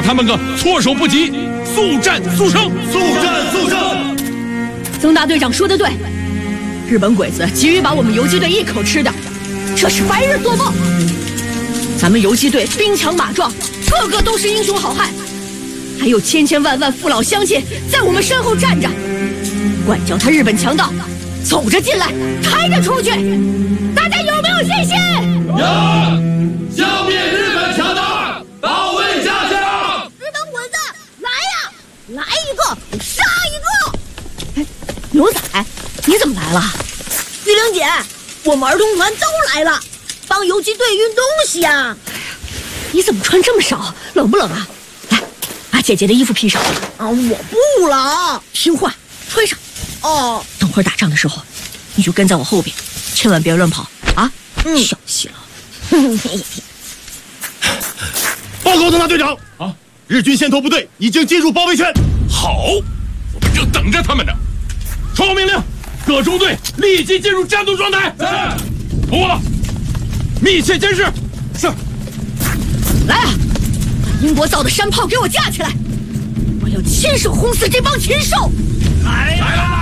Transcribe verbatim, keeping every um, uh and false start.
他们个措手不及，速战速胜！ 速战速胜！ 曾大队长说的对，日本鬼子急于把我们游击队一口吃掉，这是白日做梦。咱们游击队兵强马壮，个个都是英雄好汉，还有千千万万父老乡亲在我们身后站着，管教他日本强盗，走着进来，抬着出去，大家有没有信心？ 有！消灭日本强盗，保卫家乡！ 日本鬼子，来呀！来一个，杀一个！哎，牛仔，你怎么来了？ 玉玲姐，我们儿童团都来了，帮游击队运东西呀、啊。 你怎么穿这么少？冷不冷啊？来，把姐姐的衣服披上。 啊，我不冷。 听话，穿上。 哦。 等会儿打仗的时候，你就跟在我后边，千万别乱跑啊！ 嗯， 小心了。 报告，曾大队长啊，日军先头部队已经进入包围圈。 好，我们正等着他们呢。传我命令，各中队立即进入战斗状态。 是。 同我密切监视。 是。 来啊！把英国造的山炮给我架起来！我要亲手轰死这帮禽兽！ 来呀！